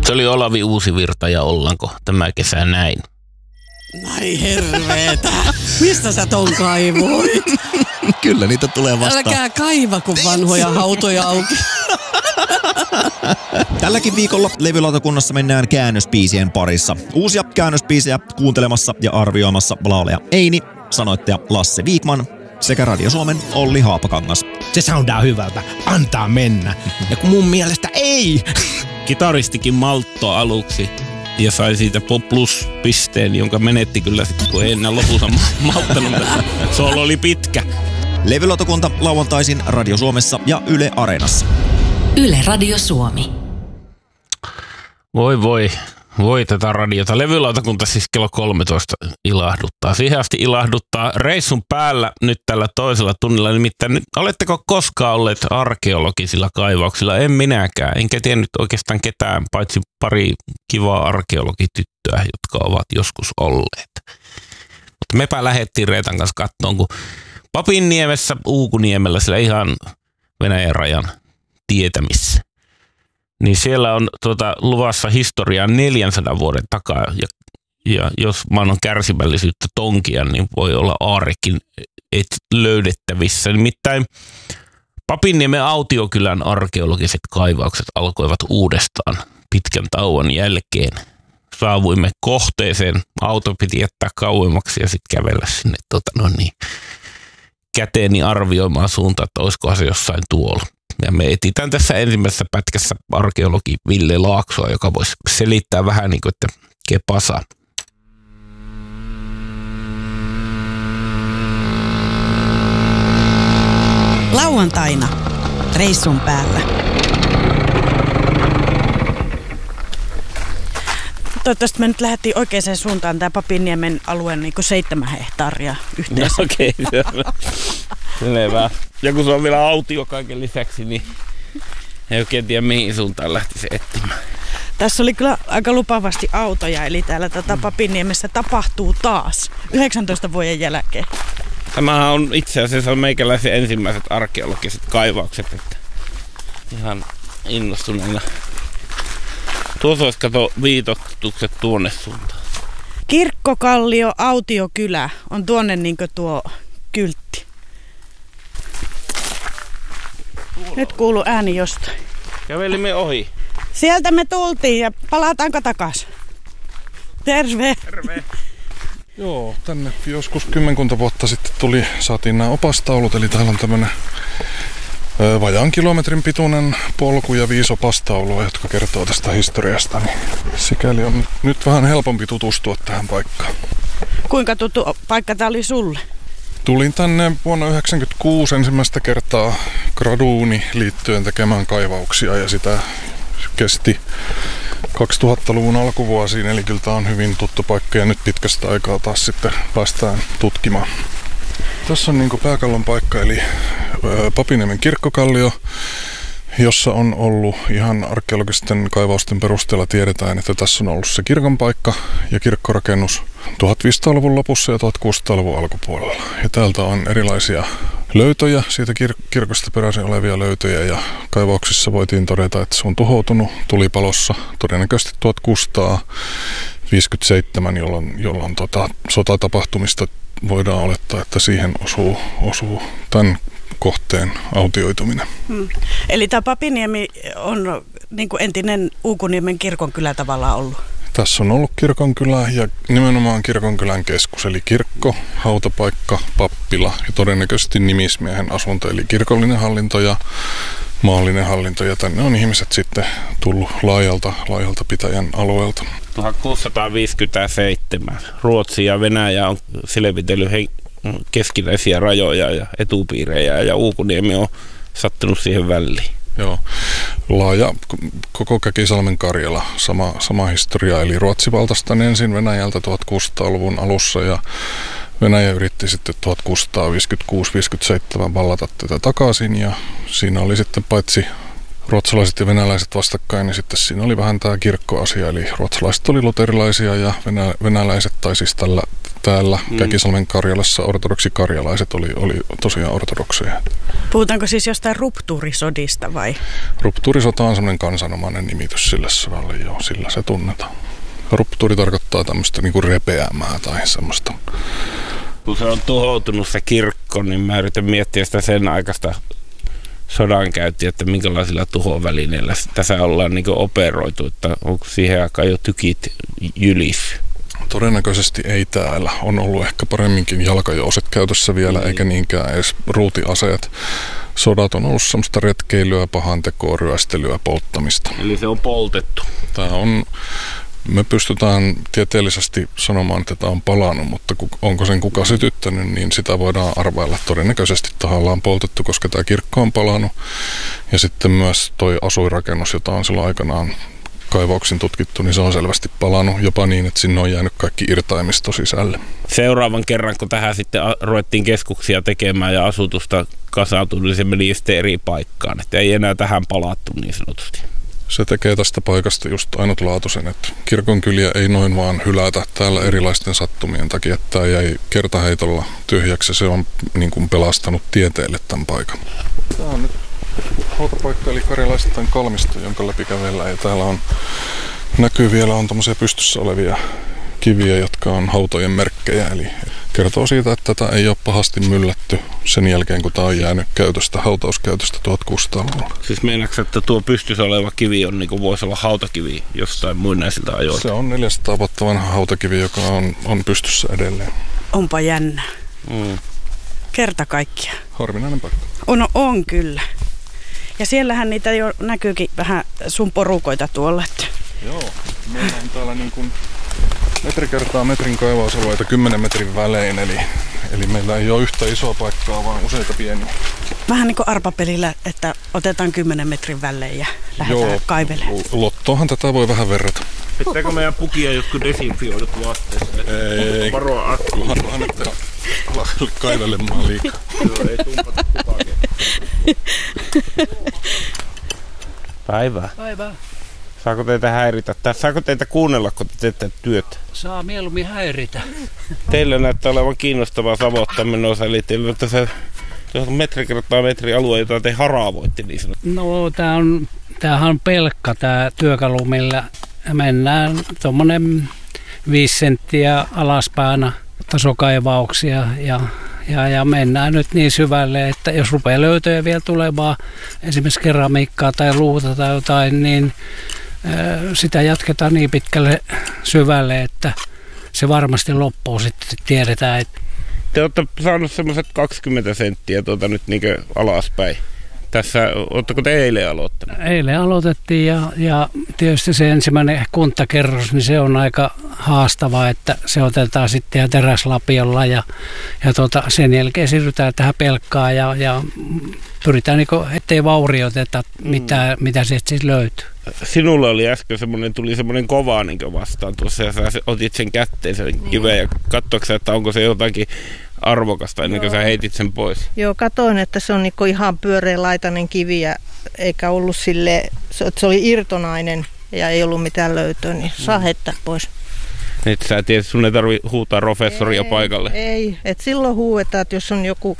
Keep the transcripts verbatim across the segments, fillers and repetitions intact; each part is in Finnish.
Se oli Olavi Uusivirta ja Ollanko tämä kesä näin. Ai herveetä. Mistä sä ton kaivoit? Kyllä niitä tulee vastaan. Älkää kaiva, kun vanhoja hautoja auki. Tälläkin viikolla levylautakunnassa mennään käännösbiisien parissa. Uusia käännösbiisejä kuuntelemassa ja arvioimassa laulaja Eini, sanoittaja Lasse Viikman sekä Radio Suomen Olli Haapakangas. Se soundaa hyvältä. Antaa mennä. Ja kun mun mielestä ei. Kitaristikin maltto aluksi ja sai siitä Pop Plus-pisteen, jonka menetti kyllä sitten, kun ei enää lopussa malttanut. Soolo oli pitkä. Levylautakunta lauantaisin Radio Suomessa ja Yle Areenassa. Yle Radio Suomi. Voi voi, voi tätä radiota. Levylautakunta siis kello kolmetoista ilahduttaa. Siihen asti ilahduttaa reissun päällä nyt tällä toisella tunnilla. Nimittäin, oletteko koskaan olleet arkeologisilla kaivauksilla? En minäkään. Enkä tiennyt oikeastaan ketään, paitsi pari kivaa arkeologityttöä, jotka ovat joskus olleet. Mutta mepä lähdettiin Reetan kanssa katsomaan, kun Papinniemessä, Uukuniemellä, sillä ihan Venäjän rajan tietämissä. Niin siellä on tuota, luvassa historiaa neljänsadan vuoden takaa. Ja, ja jos maan on kärsivällisyyttä tonkia, niin voi olla aarrekin et löydettävissä. Nimittäin Papinniemen Autiokylän arkeologiset kaivaukset alkoivat uudestaan pitkän tauon jälkeen. Saavuimme kohteeseen, auto piti jättää kauemmaksi ja sitten kävellä sinne tota, no niin, käteeni arvioimaan suuntaan, että olisikohan se jossain tuolla. Ja me etsitään tässä ensimmäisessä pätkässä arkeologi Ville Laaksoa, joka voisi selittää vähän niin kuin, että kepasa. Lauantaina reissun päällä. Toivottavasti me nyt lähdettiin oikeaan suuntaan. Tämä Papinniemen alue niin kuin seitsemän hehtaaria yhteensä. No, okei, okay, selvä. Ja kun se on vielä autio kaiken lisäksi, niin ei oikein tiedä mihin suuntaan lähtisi etsimään. Tässä oli kyllä aika lupaavasti autoja, eli täällä tätä Papinniemessä tapahtuu taas yhdeksäntoista vuoden jälkeen. Tämähän on itse asiassa meikäläisen ensimmäiset arkeologiset kaivaukset, että ihan innostuneena. Tuossa olisi kato viitotukset tuonne suuntaan. Kirkkokallio Autiokylä on tuonne niin kuin tuo kyltti. Nyt kuuluu ääni jostain. Kävelimme ohi. Sieltä me tultiin ja palataanko takas? Terve. Terve. Joo, tänne joskus kymmenkunta vuotta sitten tuli, saatiin nämä opastaulut, eli täällä on tämmönen ö, vajaan kilometrin pituinen polku ja viisi opastaulua, jotka kertoo tästä historiasta, niin sikäli on nyt, nyt vähän helpompi tutustua tähän paikkaan. Kuinka tuttu paikka tää oli sulle? Tulin tänne vuonna yhdeksänkymmentäkuusi ensimmäistä kertaa graduuni liittyen tekemään kaivauksia ja sitä kesti kaksituhattaluvun alkuvuosiin, eli kyllä tämä on hyvin tuttu paikka ja nyt pitkästä aikaa taas sitten päästään tutkimaan. Tässä on niin kuin pääkallon paikka, eli Papinniemen kirkkokallio, jossa on ollut ihan arkeologisten kaivausten perusteella tiedetään, että tässä on ollut se kirkon paikka ja kirkkorakennus tuhatviisisataaluvun lopussa ja tuhatkuusisataaluvun alkupuolella. Ja täältä on erilaisia löytöjä, siitä kir- kirkosta peräisin olevia löytöjä ja kaivauksissa voitiin todeta, että se on tuhoutunut tulipalossa todennäköisesti tuhatkuusisataaviisikymmentäseitsemän, jolloin, jolloin tota, sotatapahtumista voidaan olettaa, että siihen osuu, osuu tämän kohteen autioituminen. Hmm. Eli tämä Papinniemi on niin kuin entinen Uukuniemen kirkonkylä tavallaan ollut? Tässä on ollut kirkonkylä ja nimenomaan kirkonkylän keskus, eli kirkko, hautapaikka, pappila ja todennäköisesti nimismiehen asunto, eli kirkollinen hallinto ja maallinen hallinto. Ja tänne on ihmiset sitten tullut laajalta, laajalta pitäjän alueelta. tuhatkuusisataaviisikymmentäseitsemän. Ruotsi ja Venäjä on selvitellyt he- keskinäisiä rajoja ja etupiirejä ja Uukuniemi on sattunut siihen väliin. Joo, laaja koko Käkisalmen Karjala, sama, sama historia, eli Ruotsi valtasi ensin Venäjältä tuhatkuusisataaluvun alussa ja Venäjä yritti sitten tuhatkuusisataaviisikymmentäkuusi viisikymmentäseitsemän vallata tätä takaisin ja siinä oli sitten paitsi ruotsalaiset ja venäläiset vastakkain, niin sitten siinä oli vähän tämä kirkkoasia, eli ruotsalaiset oli luterilaisia ja venä, venäläiset, tai siis tällä, täällä mm. Käkisalmen Karjalassa ortodoksikarjalaiset oli, oli tosiaan ortodokseja. Puhutaanko siis jostain ruptuurisodista vai? Ruptuurisota on semmoinen kansanomainen nimitys sille sodalle, joo, sillä se tunnetaan. Ruptuuri tarkoittaa tämmöistä niinku repeämää tai semmoista. Kun se on tuhoutunut se kirkko, niin mä yritän miettiä sitä sen aikaista sodankäyntiä, että minkälaisilla tuhovälineillä tässä ollaan niin kuin operoitu, että onko siihen aikaan jo tykit jylis? Todennäköisesti ei täällä. On ollut ehkä paremminkin jalkajouset käytössä vielä, mm. eikä niinkään edes ruutiaseet. Sodat on ollut semmoista retkeilyä, pahantekoa, ryöstelyä, polttamista. Eli se on poltettu. Tämä on... Me pystytään tieteellisesti sanomaan, että tämä on palannut, mutta onko sen kuka sytyttänyt, niin sitä voidaan arvailla. Todennäköisesti tahallaan poltettu, koska tämä kirkko on palannut. Ja sitten myös toi asuinrakennus, jota on silloin aikanaan kaivauksin tutkittu, niin se on selvästi palannut jopa niin, että sinne on jäänyt kaikki irtaimisto sisälle. Seuraavan kerran, kun tähän sitten ruvettiin keskuksia tekemään ja asutusta kasautui, niin se meni sitten eri paikkaan. Että ei enää tähän palattu niin sanotusti. Se tekee tästä paikasta just ainutlaatuisen, että kirkonkyliä ei noin vaan hylätä täällä erilaisten sattumien takia, että tämä jäi kertaheitolla tyhjäksi. Se on niin kuin pelastanut tieteelle tämän paikan. Tämä on nyt hautapaikka eli karjalaisten kalmisto, jonka läpi kävellään. Ja täällä on, näkyy vielä on tämmöisiä pystyssä olevia kiviä, jotka on hautojen merkkejä. Eli kertoo siitä, että tätä ei ole pahasti myllätty sen jälkeen, kun tämä on jäänyt käytöstä, hautauskäytöstä tuhatkuusisataaluvulla. Siis meinaatko, että tuo pystyssä oleva kivi on, niin kuin voisi olla hautakivi jostain muinaisilta ajoilta? Se on neljäsataa vuotta vanha hautakivi, joka on, on pystyssä edelleen. Onpa jännä. Mm. Kerta kaikkiaan. Harvinainen paikka. On, on kyllä. Ja siellähän niitä jo näkyykin vähän sun porukoita tuolla. Että... Joo, meillä on täällä niin kuin metri kertaa metrin kaivausalueita kymmenen metrin välein, eli, eli meillä ei ole yhtä isoa paikkaa, vaan useita pieniä. Vähän niin kuin arpapelillä, että otetaan kymmenen metrin välein ja lähdetään Joo, kaivelemaan. Lottoahan tätä voi vähän verrata. Pitääkö meidän pukia jotkut desinfioidut vaatteet? Ei, varoa akkuun. Kunhan nyt ala kaivelemaan liikaa. Joo, ei tumpata kukaan. Päivää. Päivää. Saako teitä häiritä? Tai saako teitä kuunnella, kun te teette työtä? Saa mieluummin häiritä. Teillä näyttää olevan kiinnostavaa savottaminen osa, eli teillä on tässä metri kertaa metri alue, jota te haravoitte niin sanottu. No, tää on, tämähän on pelkka tämä työkalu, millä mennään tuommoinen viisi senttiä alaspäin tasokaivauksia ja, ja, ja mennään nyt niin syvälle, että jos rupeaa löytöjä vielä tulemaan, esimerkiksi keramiikkaa tai luuta tai jotain, niin sitä jatketaan niin pitkälle syvälle, että se varmasti loppuu sitten, tiedetään. Että te olette saanut semmoiset kaksikymmentä senttiä tuota nyt niinkö alaspäin. Tässä, ootteko te eilen aloittanut? Eilen aloitettiin ja, ja tietysti se ensimmäinen kuntakerros, niin se on aika haastava, että se otetaan sitten ja teräslapiolla ja, ja tuota, sen jälkeen siirrytään tähän pelkkaan ja, ja pyritään, niin kuin, ettei vaurioiteta, mitä, mm. mitä sieltä siis löytyy. Sinulla oli äsken semmoinen, tuli semmoinen kova niin vastaan tuossa ja sä otit sen kätteen sen kiveen ja katsoitko että onko se jotakin arvokasta ennen kuin sä heitit sen pois? Joo, katoin, että se on niin ihan pyöreänlaitainen kivi ja eikä ollut sille, se oli irtonainen ja ei ollut mitään löytöä, niin saa heittää pois. Nyt sä tiedät, sun ei tarvitse huutaa professoria ei, paikalle. Ei, että silloin huuetaan, että jos on joku,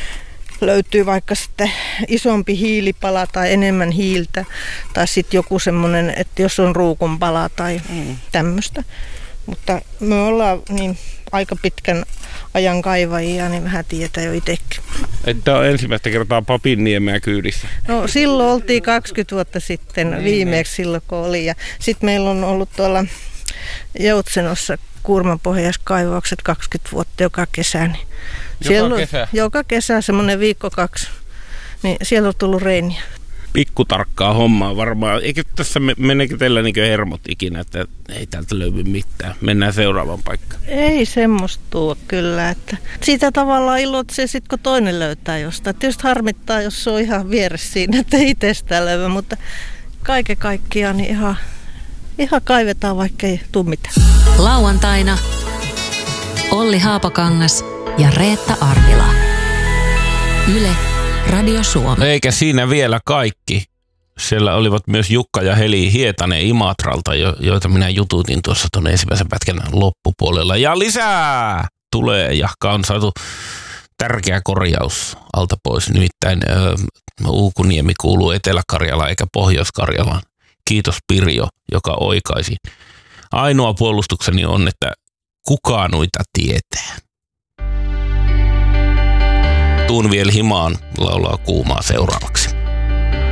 löytyy vaikka sitten isompi hiilipala tai enemmän hiiltä tai sitten joku semmoinen, että jos on ruukunpala tai mm. tämmöistä. Mutta me ollaan niin aika pitkän ajan kaivajia, niin vähän tietää jo itsekin. Että on ensimmäistä kertaa Papinniemeä kyydissä. No silloin oltiin kaksikymmentä vuotta sitten niin, viimeksi niin. Silloin kun oli. Ja sitten meillä on ollut tuolla Joutsenossa kuurmanpohjaiskaivaukset kaksikymmentä vuotta joka kesä. Niin joka kesä? On, joka kesä, semmoinen viikko kaksi. Niin siellä on tullut reeniä. Pikkutarkkaa hommaa varmaan. Eikö tässä meneekö teillä niin hermot ikinä, että ei täältä löydy mitään? Mennään seuraavaan paikkaan. Ei semmoista tuo kyllä. Että siitä tavallaan iloitsee sitten, kun toinen löytää jostain. Tietysti harmittaa, jos se on ihan vieressä siinä, että ei itsestään löydy. Mutta kaiken kaikkiaan niin ihan, ihan kaivetaan, vaikka ei tule mitään. Lauantaina Olli Haapakangas ja Reetta Arvila. Yle Radio Suomi. Eikä siinä vielä kaikki. Siellä olivat myös Jukka ja Heli Hietanen Imatralta, jo, joita minä jututin tuossa tuon ensimmäisen pätkän loppupuolella. Ja lisää tulee, jahka on saatu tärkeä korjaus alta pois. Nimittäin ö, Uukuniemi kuuluu Etelä-Karjalaan eikä Pohjois-Karjalaan. Kiitos Pirjo, joka oikaisi. Ainoa puolustukseni on, että kukaan noita tietää. Tuun vielä himaan, laulaa Kuumaa seuraavaksi.